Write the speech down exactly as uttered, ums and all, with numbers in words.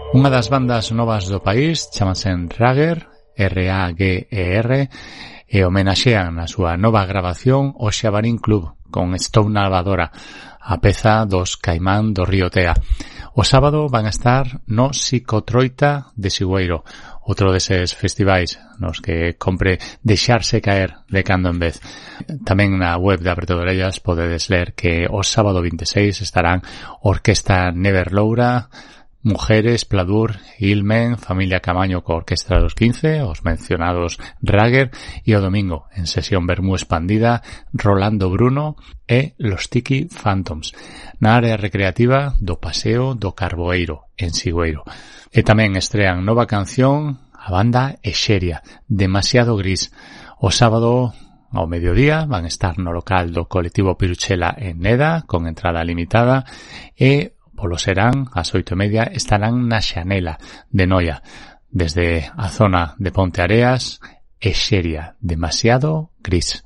Unha das bandas novas do país chamanse Rager, R A G E R, e homenaxean na súa nova grabación o Xabarín Club con Estou na lavadora, a peza dos Caimán do Río Tea. O sábado van a estar no Psicotroita de Sigüeiro, outro deses festivais nos que compre deixarse caer de cando en vez. Tamén na web de Aperto de Orellas podedes ler que o sábado vinte e seis estarán Orquesta Never Loura, Mujeres, Pladur, Ilmen, Familia Camaño co Orquestra dos quince, os mencionados Rager, e o domingo, en sesión Bermú expandida, Rolando Bruno e Los Tiki Phantoms, na área recreativa do Paseo do Carboeiro, en Sigüeiro. E tamén estrean nova canción a banda Exeria, Demasiado Gris. O sábado ao mediodía van estar no local do colectivo Piruchela en Neda, con entrada limitada, e polo serán, ás oito e media, estarán na Xanela de Noia. Desde a zona de Ponte Areas, Exeria, Demasiado Gris.